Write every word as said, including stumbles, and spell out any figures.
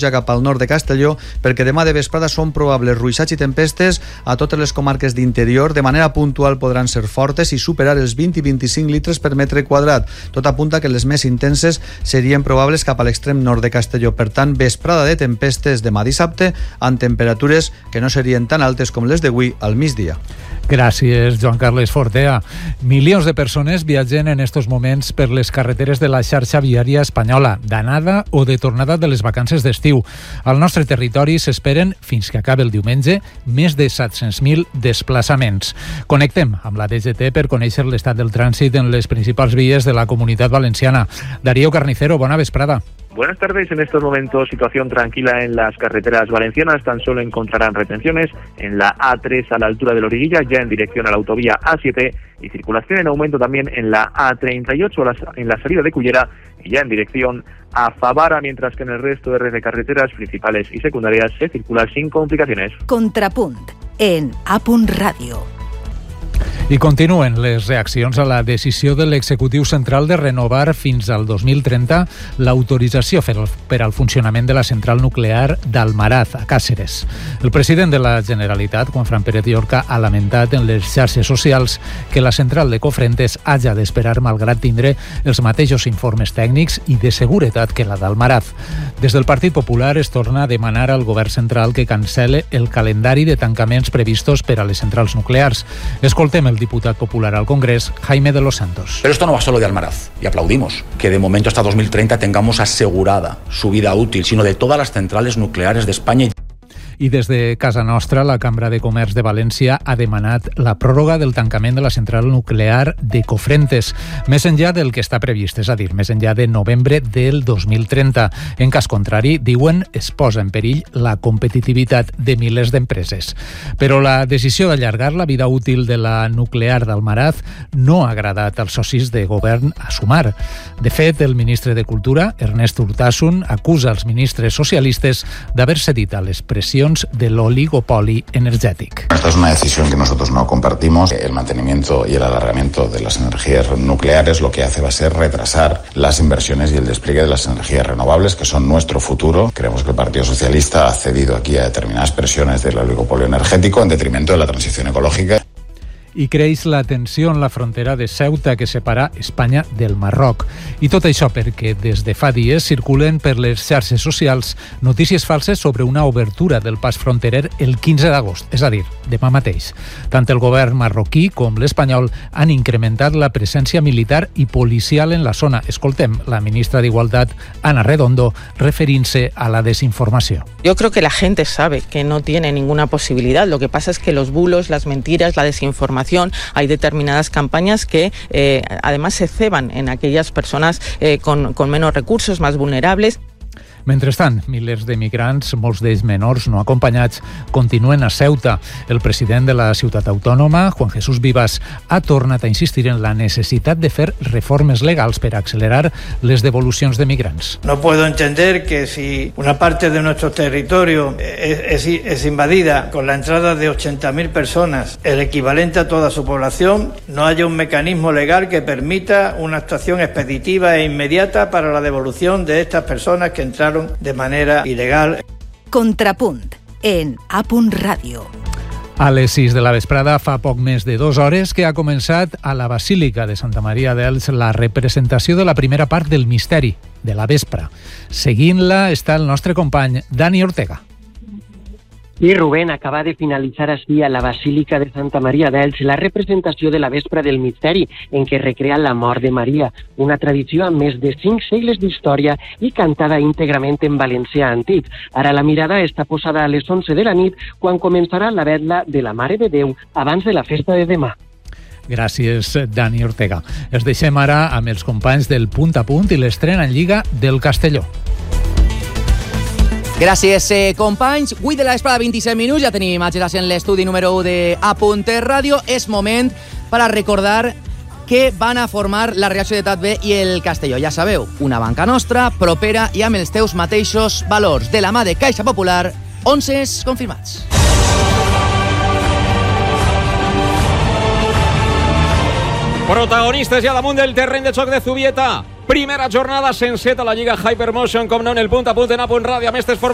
ja cap al nord de Castelló, perquè demà de vesprada són probables ruixats i tempestes a totes les comarques d'interior. De manera puntual podran ser fortes i superar els vint i vint-i-cinc litres per metre quadrat. Tot apunta que les més intenses serien probables cap a l'extrem nord de Castelló. Per tant, vesprada de tempestes demà dissabte, amb temperatures que no serien tan altes com les d'avui al migdia. Gràcies, Joan Carles Fortea. Milions de persones viatgen en estos moments per les carreteres de la xarxa viària espanyola, d'anada o de tornada de les vacances d'estiu. Al nostre territori s'esperen, fins que acabi el diumenge, més de set-cents mil desplaçaments. Connectem amb la D G T per conèixer l'estat del trànsit en les principals vies de la Comunitat Valenciana. Darío Carnicero, bona vesprada. Buenas tardes. En estos momentos, situación tranquila en las carreteras valencianas. Tan solo encontrarán retenciones en la A tres a la altura de Loriguilla, ya en dirección a la autovía A siete, y circulación en aumento también en la A treinta y ocho en la salida de Cullera y ya en dirección a Favara, mientras que en el resto de red de carreteras principales y secundarias se circula sin complicaciones. Contrapunt en A Radio. I continuen les reaccions a la decisió de l'executiu central de renovar fins al dos mil trenta l'autorització per al funcionament de la central nuclear d'Almaraz, a Càceres. El president de la Generalitat, Juanfran Pérez Llorca, ha lamentat en les xarxes socials que la central de Cofrentes haja d'esperar malgrat tindre els mateixos informes tècnics i de seguretat que la d'Almaraz. Des del Partit Popular es torna a demanar al govern central que cancele el calendari de tancaments previstos per a les centrals nuclears. Escoltem el diputat popular al Congrés, Jaime de los Santos. Pero esto no va solo de Almaraz, y aplaudimos que de momento hasta dos mil treinta tengamos asegurada su vida útil, sino de todas las centrales nucleares de España. I des de casa nostra, la Cambra de Comerç de València ha demanat la pròrroga del tancament de la central nuclear de Cofrentes, més enllà del que està previst, és a dir, més enllà de novembre del dos mil trenta. En cas contrari, diuen, es posa en perill la competitivitat de milers d'empreses. Però la decisió d'allargar la vida útil de la nuclear d'Almaraz no ha agradat als socis de govern a Sumar. De fet, el ministre de Cultura, Ernest Urtasun, acusa els ministres socialistes d'haver cedit a les pressions del oligopoli energético. Esta es una decisión que nosotros no compartimos. El mantenimiento y el alargamiento de las energías nucleares lo que hace va a ser retrasar las inversiones y el despliegue de las energías renovables, que son nuestro futuro. Creemos que el Partido Socialista ha cedido aquí a determinadas presiones del oligopolio energético en detrimento de la transición ecológica. I creix la tensió en la frontera de Ceuta que separa Espanya del Marroc. I tot això perquè des de fa dies circulen per les xarxes socials notícies falses sobre una obertura del pas fronterer el quinze d'agost, és a dir, demà mateix. Tant el govern marroquí com l'espanyol han incrementat la presència militar i policial en la zona. Escoltem la ministra d'Igualtat, Ana Redondo, referint-se a la desinformació. Yo creo que la gente sabe que no tiene ninguna posibilidad. Lo que pasa es que los bulos, las mentiras, la desinformación, hay determinadas campañas que eh, además se ceban en aquellas personas eh, con, con menos recursos, más vulnerables. Mentrestant, milers de migrants, molts d'ells menors no acompanyats, continuen a Ceuta. El president de la ciutat autònoma, Juan Jesús Vivas, ha tornat a insistir en la necessitat de fer reformes legals per accelerar les devolucions de migrants. No puedo entender que si una parte de nuestro territorio es, es, es invadida con la entrada de ochenta mil personas, el equivalente a toda su población, no haya un mecanismo legal que permita una actuación expeditiva e inmediata para la devolución de estas personas que entraron de manera ilegal. Contrapunt en A Radio. A les sis de la vesprada, fa poc més de dues hores, que ha començat a la Basílica de Santa Maria d'Elx la representació de la primera part del misteri, de la vespra. Seguint-la està el nostre company Dani Ortega. I Rubén, acaba de finalitzar així a la Basílica de Santa Maria d'Elx la representació de la Vespra del Misteri, en què recrea la mort de Maria, una tradició amb més de cinc segles d'història i cantada íntegrament en valencià antic. Ara la mirada està posada a les onze de la nit, quan començarà la vetla de la Mare de Déu abans de la festa de demà. Gràcies, Dani Ortega. Els deixem ara amb els companys del Punt a Punt i l'estrena en Lliga del Castelló. Gràcies, eh, companys. vuit de la vesprada, vint-i-set minuts. Ja tenim a Geras en l'estudi número u de A Ràdio. És moment per a recordar que van a formar la Real Societat B i el Castelló. Ja sabeu, una banca nostra, propera i amb els teus mateixos valors. De la mà de Caixa Popular, onces confirmats. Protagonistes ja damunt del terreny de xoc de Zubieta. Primera jornada senceta a la Lliga Hypermotion, com no en el Punt a Punt en A Ràdio, amb aquestes formacions.